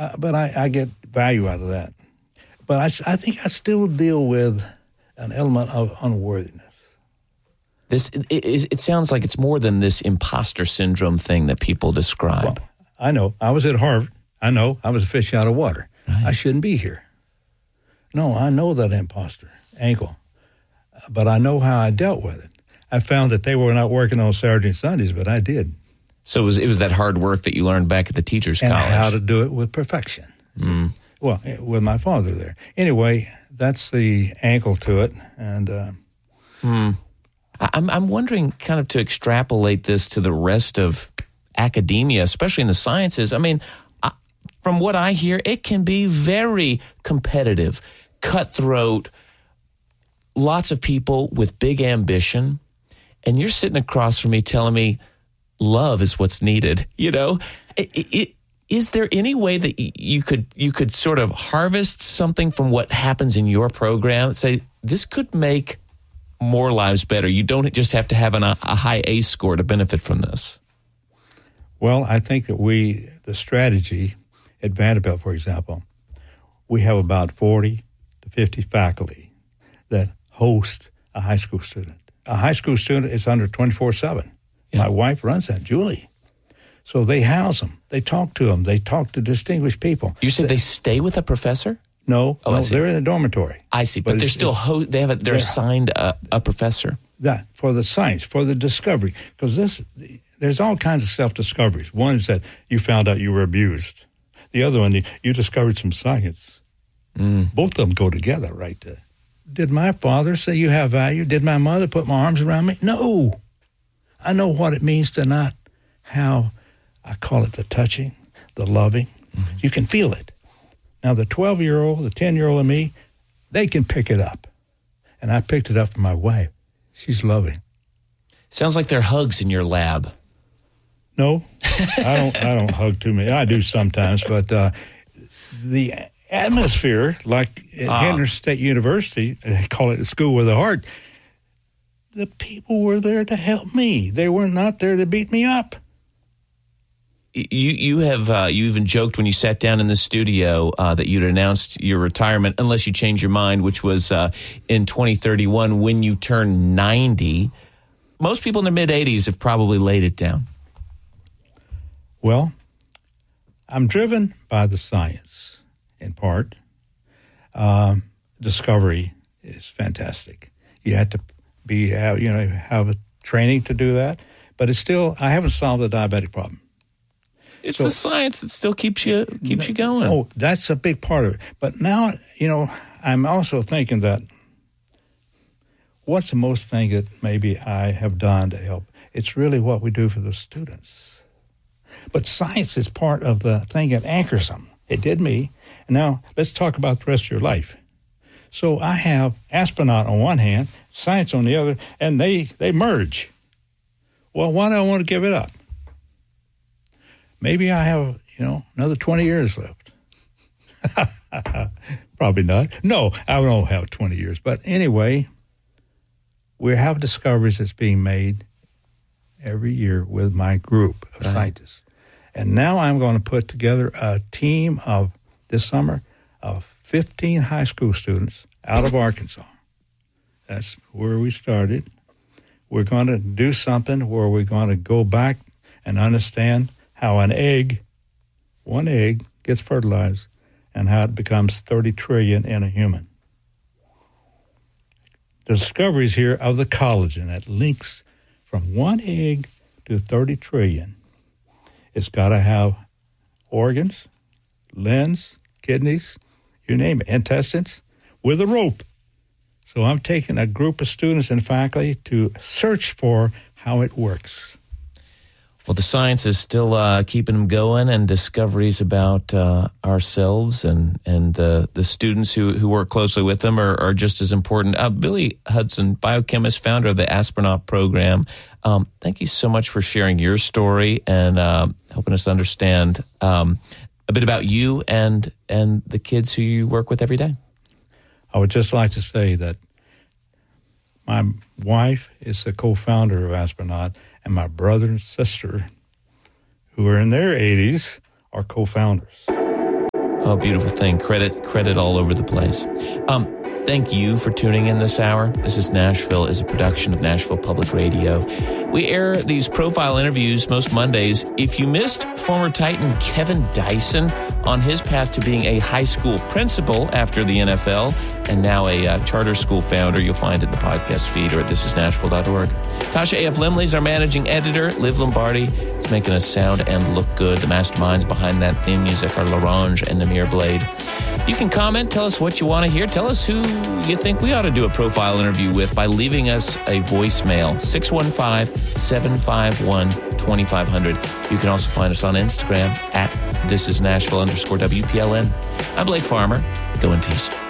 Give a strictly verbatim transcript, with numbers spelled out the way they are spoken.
uh, but I, I get value out of that. But I, I think I still deal with an element of unworthiness. This it, it, it sounds like it's more than this imposter syndrome thing that people describe. Well, I know. I was at Harvard. I know. I was a fish out of water. Right. I shouldn't be here. No, I know that imposter ankle, but I know how I dealt with it. I found that they were not working on Saturday and Sundays, but I did. So it was, it was that hard work that you learned back at the teacher's and college. And how to do it with perfection. Mm. So, well, with my father there. Anyway, that's the ankle to it. And uh, mm. I'm, I'm wondering kind of to extrapolate this to the rest of academia, especially in the sciences. I mean, I, from what I hear, it can be very competitive, cutthroat, lots of people with big ambition. And you're sitting across from me telling me love is what's needed. You know, it, it, is there any way that you could you could sort of harvest something from what happens in your program? Say, this could make more lives better. You don't just have to have an, a high A score to benefit from this. Well, I think that we, the strategy at Vanderbilt, for example, we have about forty to fifty faculty that host a high school student. A high school student is under twenty-four seven. Yeah. My wife runs that, Julie. So they house them. They talk to them. They talk to distinguished people. You said they, they stay with a professor? No, oh, no they're in the dormitory. I see, but, but they're still ho- they have a, they're, they're assigned a, a professor. That for the science, for the discovery, because this there's all kinds of self-discoveries. One is that you found out you were abused. The other one, you discovered some science. Mm. Both of them go together, right there. Did my father say you have value? Did my mother put my arms around me? No. I know what it means to not how, I call it the touching, the loving. Mm-hmm. You can feel it. Now, the twelve-year-old, the ten-year-old in me, they can pick it up. And I picked it up from my wife. She's loving. Sounds like there are hugs in your lab. No, I don't I don't hug too many. I do sometimes, but uh, the atmosphere, like at ah. Henderson State University, they call it a school with a heart, the people were there to help me. They were not there to beat me up. You you have uh, you even joked when you sat down in the studio uh, that you'd announced your retirement, unless you change your mind, which was uh, in twenty thirty-one when you turned ninety. Most people in their mid-eighties have probably laid it down. Well, I'm driven by the science, in part. Um, discovery is fantastic. You have to be, have, you know, have a training to do that, but it's still, I haven't solved the diabetic problem. It's so, the science that still keeps you keeps you going. Oh, that's a big part of it. But now, you know, I'm also thinking that what's the most thing that maybe I have done to help? It's really what we do for the students. But science is part of the thing that anchors them. It did me. And now let's talk about the rest of your life. So I have astronaut on one hand, science on the other, and they, they merge. Well, why do I want to give it up? Maybe I have, you know, another twenty years left. Probably not. No, I don't have twenty years. But anyway, we have discoveries that's being made every year with my group of right. scientists. And now I'm going to put together a team of, this summer, of fifteen high school students out of Arkansas. That's where we started. We're going to do something where we're going to go back and understand how an egg, one egg, gets fertilized and how it becomes thirty trillion in a human. The discoveries here of the collagen that links from one egg to thirty trillion. It's got to have organs, lens, kidneys, you name it, intestines, with a rope. So I'm taking a group of students and faculty to search for how it works. Well, the science is still uh, keeping them going, and discoveries about uh, ourselves and and the the students who, who work closely with them are, are just as important. Uh, Billy Hudson, biochemist, founder of the Astronaut Program. Um, thank you so much for sharing your story and uh, helping us understand um, a bit about you and and the kids who you work with every day. I would just like to say that my wife is the co-founder of Astronaut, and my brother and sister, who are in their eighties, are co-founders. Oh, beautiful thing. Credit, credit all over the place. Um, Thank you for tuning in this hour. This is Nashville is a production of Nashville Public Radio. We air these profile interviews most Mondays. If you missed former Titan Kevin Dyson on his path to being a high school principal after the N F L and now a uh, charter school founder, you'll find it in the podcast feed or at this is nashville dot org. Tasha A F. Limley is our managing editor. Liv Lombardi is making us sound and look good. The masterminds behind that theme music are LaRange and Namir Blade. You can comment, tell us what you want to hear. Tell us who you think we ought to do a profile interview with by leaving us a voicemail, six one five, seven five one, two five zero zero. You can also find us on Instagram at thisisnashville underscore W P L N. I'm Blake Farmer. Go in peace.